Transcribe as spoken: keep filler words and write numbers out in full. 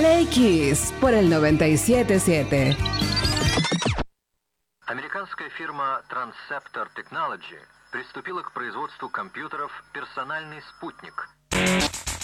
Play Kiss por el noventa y siete punto siete. Американская фирма Transceptor Technology приступила к производству компьютеров «Персональный спутник».